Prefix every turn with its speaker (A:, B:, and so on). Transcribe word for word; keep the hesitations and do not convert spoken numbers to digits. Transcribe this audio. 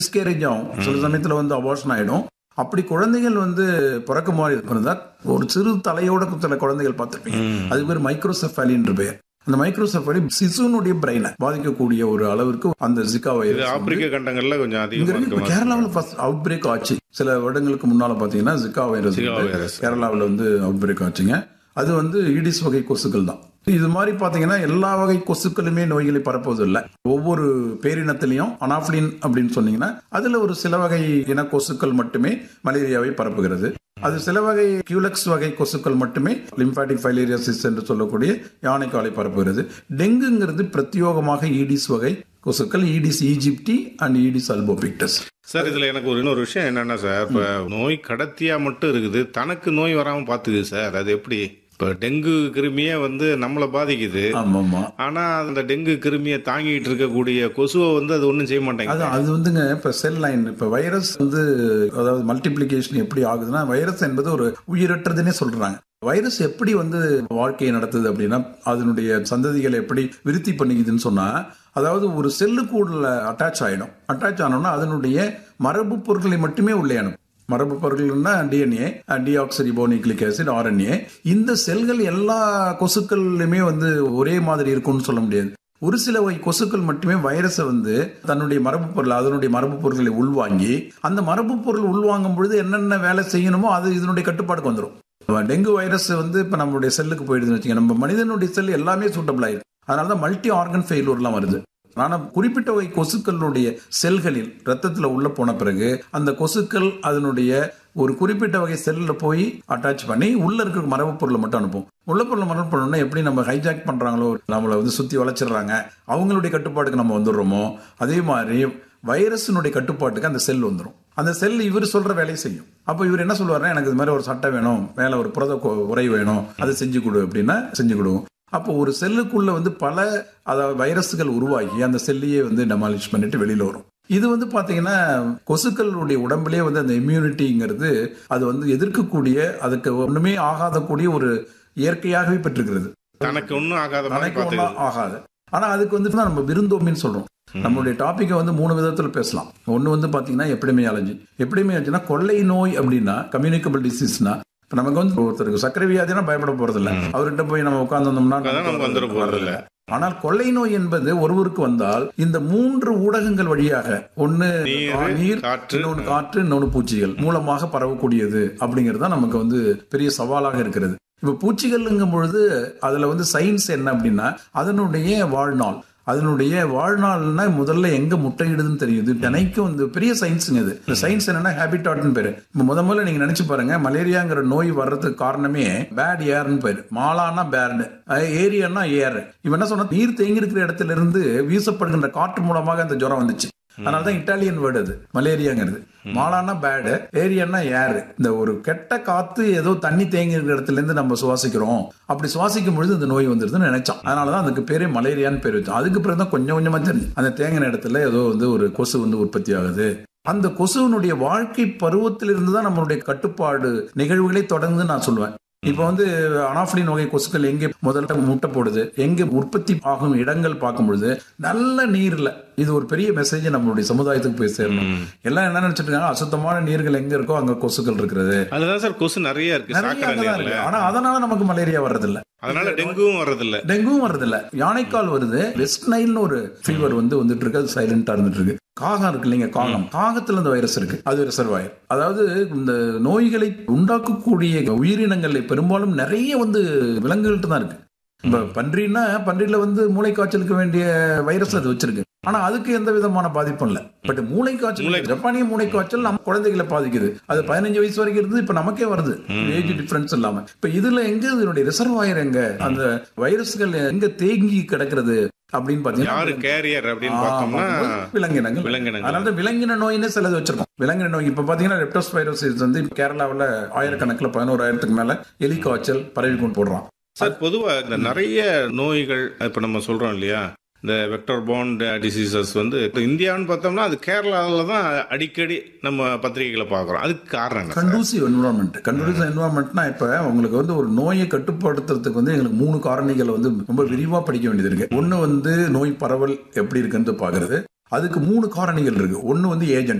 A: Miscarriage ஆகும், சில சமயத்துல வந்து அபார்ஷன் ஆயிடும். அப்படி குழந்தைகள் வந்து பிறக்கும் போது இருந்தா ஒரு சிறு தலையோட சில குழந்தைகள் பார்த்திருப்பீங்க, அது பேர் மைக்ரோசெஃபாலின்னு பேர். அந்த மைக்ரோசெஃபாலி சிசுனுடைய பிரெயினை பாதிக்கக்கூடிய ஒரு அளவிற்கு அந்த ஜிகா வைரஸ்
B: ஆப்பிரிக்க கண்டங்கள்ல கொஞ்சம் அதிகம்.
A: கேரளாவில் ஃபர்ஸ்ட் அவுட் பிரேக் ஆச்சு சில வருடங்களுக்கு முன்னால பாத்தீங்கன்னா, ஜிகா வைரஸ் கேரளாவில் வந்து அவுட் பிரேக் ஆச்சுங்க. அது வந்து ஈடிஸ் வகை கொசுக்கள் தான். இது மாதிரி பாத்தீங்கன்னா எல்லா வகை கொசுக்களுமே நோய்களை பரப்புவது இல்லை. ஒவ்வொரு பேரினத்திலையும் அனாஃபிலின் அப்படின்னு சொன்னீங்கன்னா அதுல ஒரு சில வகை இன கொசுக்கள் மட்டுமே மலேரியாவை பரப்புகிறது. அது சில வகை கியூலெக்ஸ் வகை கொசுக்கள் மட்டுமே லிம்பாட்டிக் ஃபைலேரியாசிஸ் என்று சொல்லக்கூடிய யானைக்காலை பரப்புகிறது. டெங்குங்கிறது பிரத்யோகமாக ஈடிஸ் வகை கொசுக்கள், Aedes aegypti and Aedes albopictus.
B: Sir, இதுல எனக்கு ஒரு இன்னொரு விஷயம் என்னன்னா சார், இப்ப நோய் கடத்தியா மட்டும் இருக்குது, தனக்கு நோய் வராம பாத்துக்குது சார். அது எப்படி? இப்ப டெங்கு கிருமியே வந்து நம்மளை பாதிக்குது. ஆனா அந்த டெங்கு கிருமியை தாங்கிட்டு இருக்கக்கூடிய கொசுவை வந்து அது ஒன்றும் செய்ய மாட்டேங்குது.
A: அது வந்துங்க இப்ப செல் லைன், இப்ப வைரஸ் வந்து அதாவது மல்டிபிளிகேஷன் எப்படி ஆகுதுன்னா, வைரஸ் என்பது ஒரு உயிரற்றதுன்னே சொல்றாங்க. வைரஸ் எப்படி வந்து வாழ்க்கையை நடத்துது அப்படின்னா, அதனுடைய சந்ததிகளை எப்படி விருத்தி பண்ணிக்குதுன்னு சொன்னா, அதாவது ஒரு செல்லுக்குள்ள அட்டாச் ஆயிடும். அட்டாச் ஆனோம்னா அதனுடைய மரபு பொருட்களை மட்டுமே உள்ளே அனுப்பும். மரபு பொருட்கள்னா டிஎன்ஏ, டிஆக்சிரிபோநியூக்ளிக் ஆசிட், ஆர்என்ஏ. இந்த செல்கள் எல்லா கொசுக்கள்லையுமே வந்து ஒரே மாதிரி இருக்கும்னு சொல்ல முடியாது. ஒரு சில வகை கொசுக்கள் மட்டுமே வைரஸை வந்து தன்னுடைய மரபு பொருள் அதனுடைய மரபு பொருட்களை உள்வாங்கி, அந்த மரபு பொருள் உள்வாங்கும் பொழுது என்னென்ன வேலை செய்யணுமோ அது இதனுடைய கட்டுப்பாடுக்கு வந்துடும். டெங்கு வைரஸ் வந்து இப்ப நம்மளுடைய செல்லுக்கு போயிடுதுன்னு வச்சுக்கோங்க, நம்ம மனிதனுடைய செல் எல்லாமே சூட்டபிள் ஆயிருக்கு. அதனாலதான் மல்டி ஆர்கன் ஃபெயிலியர்லாம் வருது. ஆனா குறிப்பிட்ட வகை கொசுக்களுடைய செல்களில் ரத்தத்துல உள்ள போன பிறகு அந்த கொசுக்கள் அதனுடைய ஒரு குறிப்பிட்ட வகை செல்ல போய் அட்டாச் பண்ணி உள்ள இருக்கிற மரபு பொருளை மட்டும் அனுப்பும். உள்ள பொருளை மரபு பொருள்னா எப்படி நம்ம ஹைஜாக் பண்றாங்களோ, நம்மளை வந்து சுத்தி வளைச்சிடுறாங்க, அவங்களுடைய கட்டுப்பாட்டுக்கு நம்ம வந்துடுறோமோ, அதே மாதிரி வைரஸினுடைய கட்டுப்பாட்டுக்கு அந்த செல் வந்துடும். அந்த செல் இவர் சொல்ற வேலையை செய்யும். அப்ப இவர் என்ன சொல்லுவாருன்னா, எனக்கு இது மாதிரி ஒரு சட்டை வேணும், மேல ஒரு புரத உரை வேணும், அதை செஞ்சு கொடு அப்படின்னா செஞ்சு கொடுவோம். அப்போ ஒரு செல்லுக்குள்ள வந்து பல அதாவது வைரஸ்கள் உருவாகி அந்த செல்லையே வந்து டெமாலிஷ் பண்ணிட்டு வெளியில வரும். இது வந்து பாத்தீங்கன்னா கொசுக்களுடைய உடம்புலேயே வந்து அந்த இம்யூனிட்டிங்கிறது அது வந்து எதிர்க்கக்கூடிய, அதுக்கு ஒண்ணுமே ஆகாத கூடிய ஒரு இயற்கையாகவே பெற்றிருக்கிறது.
B: தனக்கு ஒன்னும் ஆகாத
A: ஆகாது. ஆனா அதுக்கு வந்து நம்ம விருந்தோம்பின்னு சொல்றோம். நம்மளுடைய டாபிக்கை வந்து மூணு விதத்துல பேசலாம். ஒன்னு வந்து பாத்தீங்கன்னா எபிடெமியாலஜி. எபிடெமியாலஜினா கொள்ளை நோய் அப்படின்னா, கம்யூனிகபிள் டிசீஸ்னா, நமக்கு வந்து ஒருத்தருக்கு சர்க்கரை வியாதினா பயப்பட போறது இல்ல, அவர்கிட்ட போய் நம்ம உட்கார்ந்தோம்னா. ஆனால் கொள்ளை நோய் என்பது ஒருவருக்கு வந்தால் இந்த மூன்று ஊடகங்கள் வழியாக, ஒன்னு நீர், இன்னொன்னு காற்று, இன்னொன்னு பூச்சிகள் மூலமாக பரவக்கூடியது அப்படிங்கிறது தான் நமக்கு வந்து பெரிய சவாலாக இருக்கிறது. இப்ப பூச்சிகள்ங்கும் பொழுது அதுல வந்து சயின்ஸ் என்ன அப்படின்னா, அதனுடைய வாழ்நாள், அதனுடைய வாழ்நாள்னா முதல்ல எங்க முட்டையிடுதுன்னு தெரியுது. தினைக்கும் வந்து பெரிய சயின்ஸுங்க இது. இந்த சயின்ஸ் என்னன்னா ஹேபிட்டாட்னு பேரு. இப்ப முத முதல்ல நீங்க நினைச்சு பாருங்க, மலேரியாங்கிற நோய் வர்றதுக்கு காரணமே பேட் ஏர்னு பேரு. மாலானா பேர்டு, ஏரியானா ஏர். இவன் என்ன சொன்னா, நீர் தேங்கி இருக்கிற இடத்துல இருந்து வீசப்படுகின்ற காற்று மூலமாக அந்த ஜுரம் வந்துச்சு. அதனாலதான் இட்டாலியன் வேர்டு அது மலேரியாங்கிறது. மாலானா பேடு, ஏரியானா ஏர். இந்த ஒரு கெட்ட காத்து ஏதோ தண்ணி தேங்கி இருக்கிற இடத்துல இருந்து நம்ம சுவாசிக்கிறோம், அப்படி சுவாசிக்கும் பொழுது இந்த நோய் வந்துருதுன்னு நினைச்சோம். அதனாலதான் அதுக்கு பேரே மலேரியான்னு பேர் வச்சோம். அதுக்கு பிறகு தான் கொஞ்சம் கொஞ்சமா தெரிஞ்சு அந்த தேங்கின இடத்துல ஏதோ வந்து ஒரு கொசு வந்து உற்பத்தி ஆகுது. அந்த கொசுவனுடைய வாழ்க்கை பருவத்திலிருந்து தான் நம்மளுடைய கட்டுப்பாடு நிகழ்வுகளை தொடர்ந்து நான் சொல்லுவேன். இப்ப வந்து அனாஃபிலின் வகை கொசுக்கள் எங்கே முதல்ல முட்டை போடுது, எங்க உற்பத்தி ஆகும் இடங்கள் பார்க்கும் பொழுது நல்ல நீர்ல, இது ஒரு பெரிய மெசேஜ் நம்மளுடைய சமுதாயத்துக்கு போய் சேரணும். எல்லாம் என்ன நினைச்சிட்டு இருக்காங்க, அசுத்தமான நீர்கள் எங்க இருக்கோ அங்க கொசுக்கள் இருக்கிறது.
B: அதுதான் சார், கொசு நிறைய இருக்கு.
A: ஆனா அதனால நமக்கு மலேரியா வர்றதில்ல,
B: அதனால டெங்குவும் வர்றதில்ல.
A: டெங்குவும் வர்றதில்ல யானைக்கால் வருது. வெஸ்ட் நைல்னு ஒரு ஃபீவர் வந்து வந்துட்டு இருக்கு, அது சைலண்டா இருந்துட்டு இருக்கு. காகம் இருக்கு இல்லைங்க, காகம், காகத்துல இந்த வைரஸ் இருக்கு, அது ரிசர்வாயர். அதாவது இந்த நோய்களை உண்டாக்கக்கூடிய உயிரினங்கள்ல பெரும்பாலும் நிறைய வந்து விலங்குகள்கிட்ட தான் இருக்கு. இப்ப பன்றின்னா பன்றியில வந்து மூளை காய்ச்சலுக்கு வேண்டிய வைரஸ் அது வச்சிருக்கு, ஆனா அதுக்கு எந்த விதமான பாதிப்பும் இல்ல. பட் மூளை காய்ச்சல், ஜப்பானிய மூளை காய்ச்சல் நம்ம குழந்தைகளை பாதிக்குது. அது பதினஞ்சு வயசு வரைக்கும் இருந்து இப்ப நமக்கே வருது, ஏஜ் டிஃபரன்ஸ் இல்லாம. இப்ப இதுல எங்க இதனுடைய ரிசர்வாயர், எங்க அந்த வைரஸ்கள் எங்க தேங்கி கிடக்கிறது அப்படின்னு பாத்தீங்கன்னா விலங்கினங்கள். அதனால விலங்கின நோயின்னு சிலது வச்சிருக்கோம். விலங்கின நோய் இப்ப பாத்தீங்கன்னா லெப்டோஸ்பைரோசிஸ் வந்து கேரளாவில் ஆயிரக்கணக்கில் பதினோராயிரத்துக்கு மேல எலி காய்ச்சல் பரவி கொண்டு போடுறான்.
B: சார், பொதுவா இந்த நிறைய நோய்கள் இப்ப நம்ம சொல்றோம் இல்லையா, இந்த வெக்டர் போர்ன் டிசீசஸ் வந்து இந்தியான்னு பார்த்தோம்னா அது கேரளாவில் தான் அடிக்கடி நம்ம பத்திரிகைகளை பார்க்குறோம். அதுக்கு காரணம்
A: கண்டூசிவ் என்விரான்மெண்ட். கண்டூசிவ் என்விரான்மெண்ட்னா இப்போ உங்களுக்கு வந்து ஒரு நோயை கட்டுப்படுத்துறதுக்கு வந்து எங்களுக்கு மூணு காரணிகளை வந்து ரொம்ப விரிவாக படிக்க வேண்டியது இருக்கு. ஒன்று வந்து நோய் பரவல் எப்படி இருக்குன்னு பார்க்கறது, அதுக்கு மூணு காரணிகள் இருக்கு. ஒன்னு வந்து ஏஜென்ட்.